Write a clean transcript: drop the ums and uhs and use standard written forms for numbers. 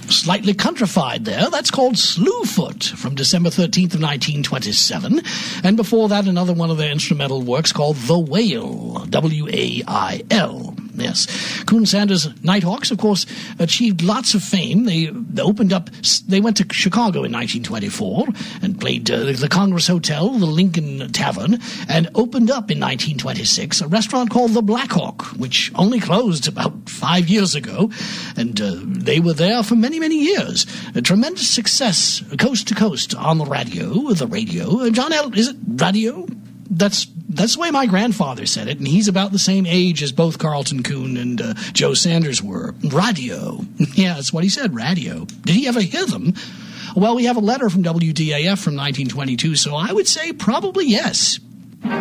slightly countrified there. That's called Slewfoot from December 13th of 1927. And before that, another one of their instrumental works called The Wail, W-A-I-L. Yes. Coon Sanders Nighthawks, of course, achieved lots of fame. They went to Chicago in 1924 and played the Congress Hotel, the Lincoln Tavern, and opened up in 1926 a restaurant called the Black Hawk, which only closed about 5 years ago. And they were there for many, many years. A tremendous success, coast to coast, on the radio. John L., is it radio? That's the way my grandfather said it, and he's about the same age as both Carlton Coon and Joe Sanders were. Radio. Yeah, that's what he said, radio. Did he ever hear them? Well, we have a letter from WDAF from 1922, so I would say probably yes.